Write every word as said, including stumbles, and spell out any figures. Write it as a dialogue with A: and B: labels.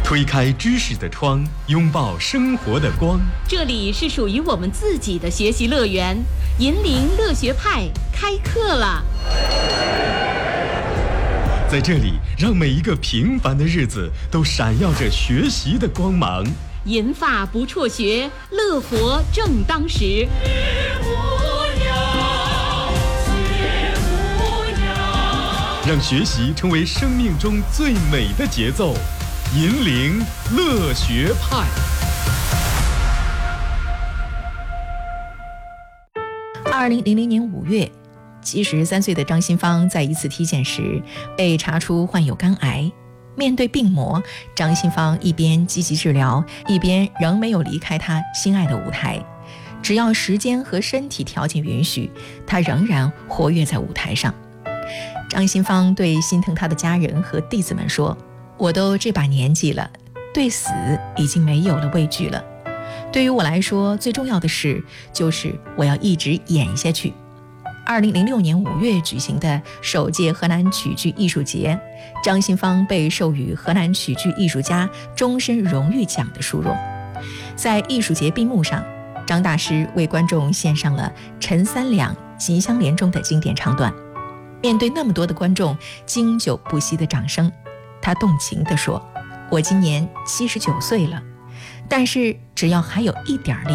A: 推开知识的窗，拥抱生活的光。
B: 这里是属于我们自己的学习乐园，银铃乐学派开课了。
A: 在这里，让每一个平凡的日子都闪耀着学习的光芒。
B: 银发不辍学，乐活正当时。
A: 让学习成为生命中最美的节奏。银铃乐学派。
C: 二零零零年五月，七十三岁的张新芳在一次体检时被查出患有肝癌。面对病魔，张新芳一边积极治疗，一边仍没有离开她心爱的舞台。只要时间和身体条件允许，她仍然活跃在舞台上。张新芳对心疼她的家人和弟子们说：我都这把年纪了，对死已经没有了畏惧了。对于我来说，最重要的事就是我要一直演下去。二零零六年五月举行的首届河南曲剧艺术节，张新芳被授予河南曲剧艺术家终身荣誉奖的殊荣。在艺术节闭幕上，张大师为观众献上了《陈三两·吉祥莲》中的经典唱段。面对那么多的观众经久不息的掌声，他动情地说：我今年七十九岁了，但是只要还有一点力